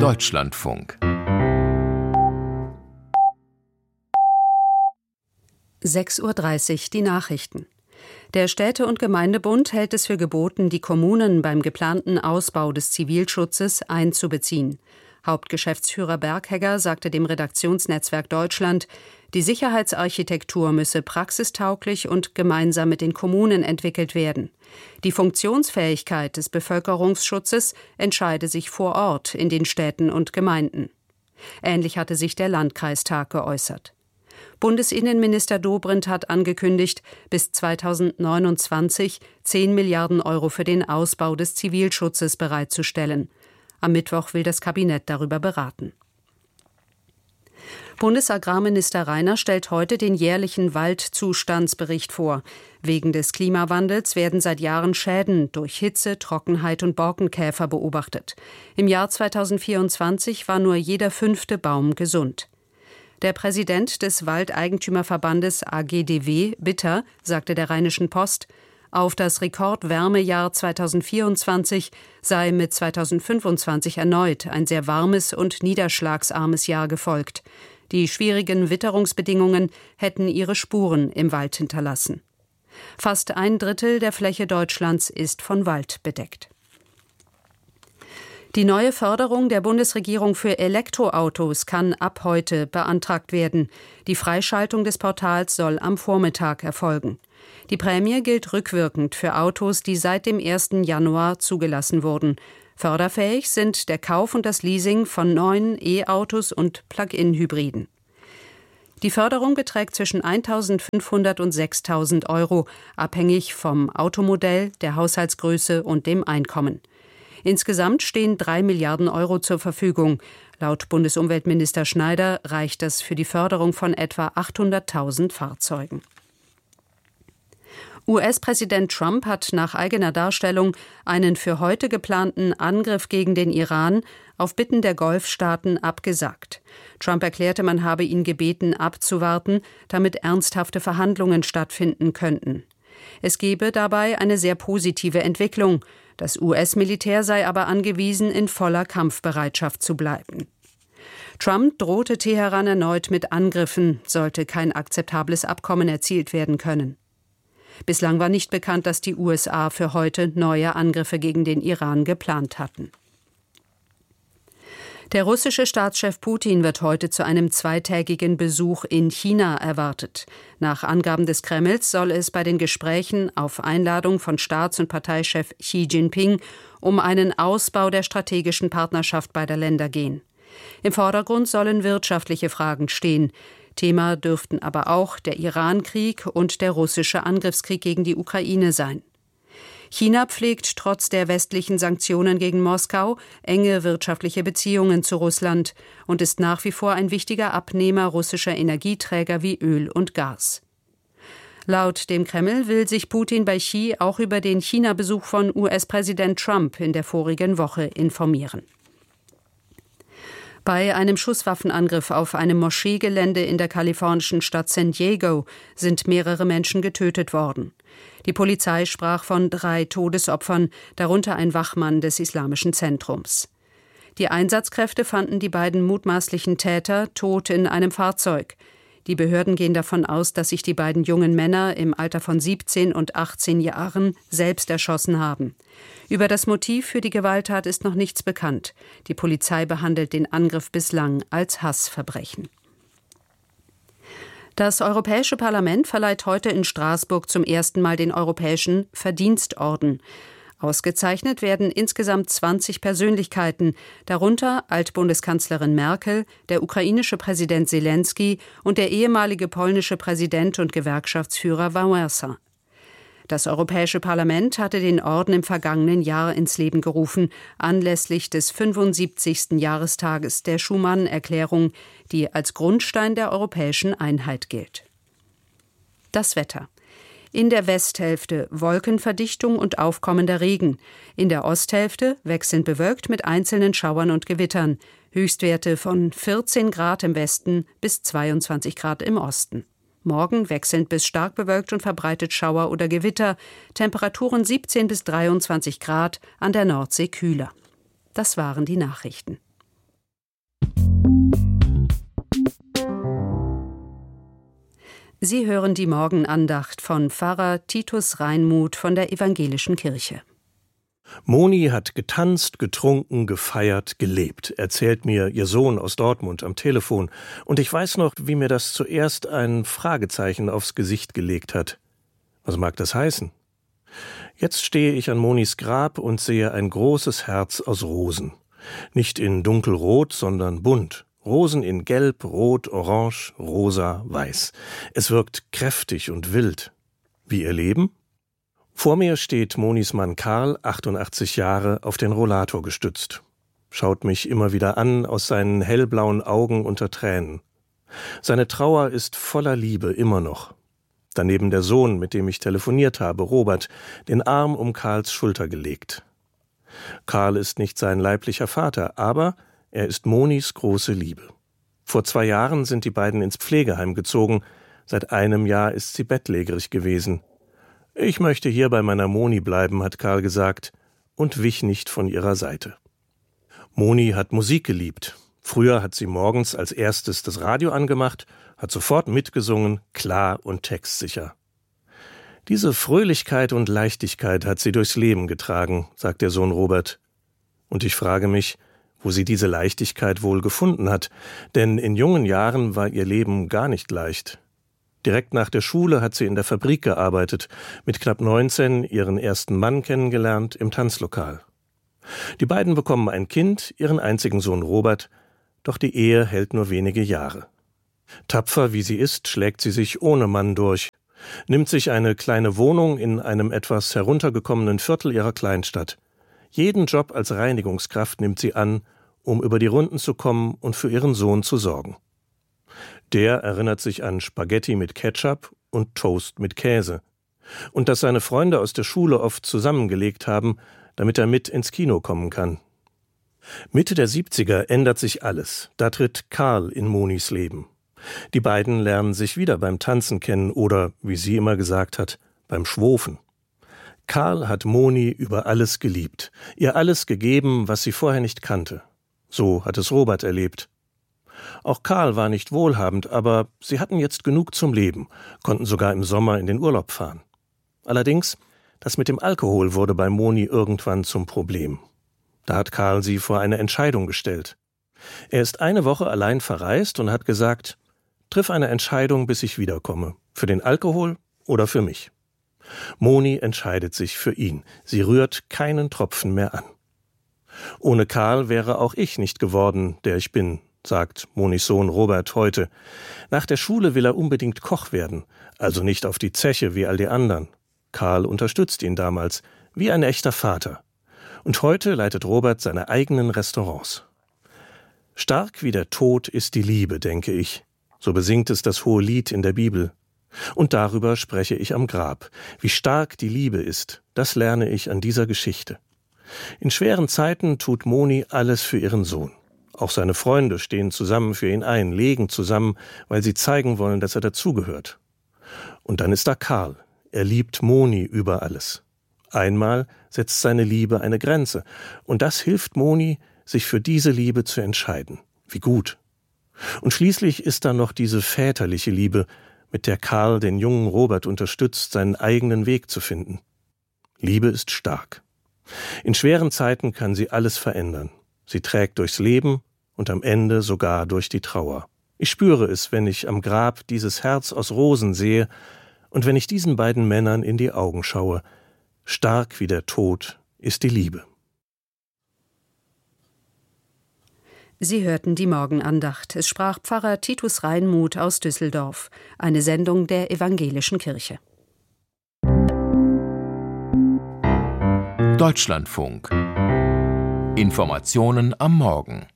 Deutschlandfunk 6:30 Uhr die Nachrichten. Der Städte- und Gemeindebund hält es für geboten, die Kommunen beim geplanten Ausbau des Zivilschutzes einzubeziehen. Hauptgeschäftsführer Berghegger sagte dem Redaktionsnetzwerk Deutschland, die Sicherheitsarchitektur müsse praxistauglich und gemeinsam mit den Kommunen entwickelt werden. Die Funktionsfähigkeit des Bevölkerungsschutzes entscheide sich vor Ort in den Städten und Gemeinden. Ähnlich hatte sich der Landkreistag geäußert. Bundesinnenminister Dobrindt hat angekündigt, bis 2029 10 Milliarden Euro für den Ausbau des Zivilschutzes bereitzustellen. Am Mittwoch will das Kabinett darüber beraten. Bundesagrarminister Rainer stellt heute den jährlichen Waldzustandsbericht vor. Wegen des Klimawandels werden seit Jahren Schäden durch Hitze, Trockenheit und Borkenkäfer beobachtet. Im Jahr 2024 war nur jeder 5. Baum gesund. Der Präsident des Waldeigentümerverbandes AGDW, Bitter, sagte der Rheinischen Post, auf das Rekordwärmejahr 2024 sei mit 2025 erneut ein sehr warmes und niederschlagsarmes Jahr gefolgt. Die schwierigen Witterungsbedingungen hätten ihre Spuren im Wald hinterlassen. Fast 1/3 der Fläche Deutschlands ist von Wald bedeckt. Die neue Förderung der Bundesregierung für Elektroautos kann ab heute beantragt werden. Die Freischaltung des Portals soll am Vormittag erfolgen. Die Prämie gilt rückwirkend für Autos, die seit dem 1. Januar zugelassen wurden. Förderfähig sind der Kauf und das Leasing von neuen E-Autos und Plug-in-Hybriden. Die Förderung beträgt zwischen 1.500 und 6.000 Euro, abhängig vom Automodell, der Haushaltsgröße und dem Einkommen. Insgesamt stehen 3 Milliarden Euro zur Verfügung. Laut Bundesumweltminister Schneider reicht das für die Förderung von etwa 800.000 Fahrzeugen. US-Präsident Trump hat nach eigener Darstellung einen für heute geplanten Angriff gegen den Iran auf Bitten der Golfstaaten abgesagt. Trump erklärte, man habe ihn gebeten, abzuwarten, damit ernsthafte Verhandlungen stattfinden könnten. Es gebe dabei eine sehr positive Entwicklung. Das US-Militär sei aber angewiesen, in voller Kampfbereitschaft zu bleiben. Trump drohte Teheran erneut mit Angriffen, sollte kein akzeptables Abkommen erzielt werden können. Bislang war nicht bekannt, dass die USA für heute neue Angriffe gegen den Iran geplant hatten. Der russische Staatschef Putin wird heute zu einem zweitägigen Besuch in China erwartet. Nach Angaben des Kremls soll es bei den Gesprächen auf Einladung von Staats- und Parteichef Xi Jinping um einen Ausbau der strategischen Partnerschaft beider Länder gehen. Im Vordergrund sollen wirtschaftliche Fragen stehen. Thema dürften aber auch der Iran-Krieg und der russische Angriffskrieg gegen die Ukraine sein. China pflegt trotz der westlichen Sanktionen gegen Moskau enge wirtschaftliche Beziehungen zu Russland und ist nach wie vor ein wichtiger Abnehmer russischer Energieträger wie Öl und Gas. Laut dem Kreml will sich Putin bei Xi auch über den China-Besuch von US-Präsident Trump in der vorigen Woche informieren. Bei einem Schusswaffenangriff auf einem Moscheegelände in der kalifornischen Stadt San Diego sind mehrere Menschen getötet worden. Die Polizei sprach von 3 Todesopfern, darunter ein Wachmann des Islamischen Zentrums. Die Einsatzkräfte fanden die beiden mutmaßlichen Täter tot in einem Fahrzeug. Die Behörden gehen davon aus, dass sich die beiden jungen Männer im Alter von 17 und 18 Jahren selbst erschossen haben. Über das Motiv für die Gewalttat ist noch nichts bekannt. Die Polizei behandelt den Angriff bislang als Hassverbrechen. Das Europäische Parlament verleiht heute in Straßburg zum ersten Mal den Europäischen Verdienstorden. Ausgezeichnet werden insgesamt 20 Persönlichkeiten, darunter Altbundeskanzlerin Merkel, der ukrainische Präsident Selenskyj und der ehemalige polnische Präsident und Gewerkschaftsführer Wałęsa. Das Europäische Parlament hatte den Orden im vergangenen Jahr ins Leben gerufen, anlässlich des 75. Jahrestages der Schuman-Erklärung, die als Grundstein der europäischen Einheit gilt. Das Wetter. In der Westhälfte Wolkenverdichtung und aufkommender Regen. In der Osthälfte wechselnd bewölkt mit einzelnen Schauern und Gewittern. Höchstwerte von 14 Grad im Westen bis 22 Grad im Osten. Morgen wechselnd bis stark bewölkt und verbreitet Schauer oder Gewitter. Temperaturen 17 bis 23 Grad, an der Nordsee kühler. Das waren die Nachrichten. Sie hören die Morgenandacht von Pfarrer Titus Reinmuth von der Evangelischen Kirche. Moni hat getanzt, getrunken, gefeiert, gelebt, erzählt mir ihr Sohn aus Dortmund am Telefon. Und ich weiß noch, wie mir das zuerst ein Fragezeichen aufs Gesicht gelegt hat. Was mag das heißen? Jetzt stehe ich an Monis Grab und sehe ein großes Herz aus Rosen. Nicht in dunkelrot, sondern bunt. Rosen in Gelb, Rot, Orange, Rosa, Weiß. Es wirkt kräftig und wild. Wie ihr Leben? Vor mir steht Monis Mann Karl, 88 Jahre, auf den Rollator gestützt. Schaut mich immer wieder an aus seinen hellblauen Augen unter Tränen. Seine Trauer ist voller Liebe immer noch. Daneben der Sohn, mit dem ich telefoniert habe, Robert, den Arm um Karls Schulter gelegt. Karl ist nicht sein leiblicher Vater, aber er ist Monis große Liebe. Vor 2 Jahren sind die beiden ins Pflegeheim gezogen. Seit einem Jahr ist sie bettlägerig gewesen. »Ich möchte hier bei meiner Moni bleiben«, hat Karl gesagt und wich nicht von ihrer Seite. Moni hat Musik geliebt. Früher hat sie morgens als erstes das Radio angemacht, hat sofort mitgesungen, klar und textsicher. Diese Fröhlichkeit und Leichtigkeit hat sie durchs Leben getragen, sagt der Sohn Robert. Und ich frage mich, wo sie diese Leichtigkeit wohl gefunden hat, denn in jungen Jahren war ihr Leben gar nicht leicht. Direkt nach der Schule hat sie in der Fabrik gearbeitet, mit knapp 19 ihren ersten Mann kennengelernt im Tanzlokal. Die beiden bekommen ein Kind, ihren einzigen Sohn Robert, doch die Ehe hält nur wenige Jahre. Tapfer wie sie ist, schlägt sie sich ohne Mann durch, nimmt sich eine kleine Wohnung in einem etwas heruntergekommenen Viertel ihrer Kleinstadt. Jeden Job als Reinigungskraft nimmt sie an, um über die Runden zu kommen und für ihren Sohn zu sorgen. Der erinnert sich an Spaghetti mit Ketchup und Toast mit Käse. Und dass seine Freunde aus der Schule oft zusammengelegt haben, damit er mit ins Kino kommen kann. Mitte der 70er ändert sich alles. Da tritt Karl in Monis Leben. Die beiden lernen sich wieder beim Tanzen kennen oder, wie sie immer gesagt hat, beim Schwofen. Karl hat Moni über alles geliebt, ihr alles gegeben, was sie vorher nicht kannte. So hat es Robert erlebt. Auch Karl war nicht wohlhabend, aber sie hatten jetzt genug zum Leben, konnten sogar im Sommer in den Urlaub fahren. Allerdings, das mit dem Alkohol wurde bei Moni irgendwann zum Problem. Da hat Karl sie vor eine Entscheidung gestellt. Er ist eine Woche allein verreist und hat gesagt, triff eine Entscheidung, bis ich wiederkomme, für den Alkohol oder für mich. Moni entscheidet sich für ihn, sie rührt keinen Tropfen mehr an. Ohne Karl wäre auch ich nicht geworden, der ich bin, sagt Monis Sohn Robert heute. Nach der Schule will er unbedingt Koch werden, also nicht auf die Zeche wie all die anderen. Karl unterstützt ihn damals, wie ein echter Vater. Und heute leitet Robert seine eigenen Restaurants. Stark wie der Tod ist die Liebe, denke ich. So besingt es das hohe Lied in der Bibel. Und darüber spreche ich am Grab. Wie stark die Liebe ist, das lerne ich an dieser Geschichte. In schweren Zeiten tut Moni alles für ihren Sohn. Auch seine Freunde stehen zusammen für ihn ein, legen zusammen, weil sie zeigen wollen, dass er dazugehört. Und dann ist da Karl. Er liebt Moni über alles. Einmal setzt seine Liebe eine Grenze. Und das hilft Moni, sich für diese Liebe zu entscheiden. Wie gut. Und schließlich ist da noch diese väterliche Liebe, mit der Karl den jungen Robert unterstützt, seinen eigenen Weg zu finden. Liebe ist stark. In schweren Zeiten kann sie alles verändern. Sie trägt durchs Leben und am Ende sogar durch die Trauer. Ich spüre es, wenn ich am Grab dieses Herz aus Rosen sehe und wenn ich diesen beiden Männern in die Augen schaue. Stark wie der Tod ist die Liebe. Sie hörten die Morgenandacht. Es sprach Pfarrer Titus Reinmuth aus Düsseldorf. Eine Sendung der Evangelischen Kirche. Deutschlandfunk. Informationen am Morgen.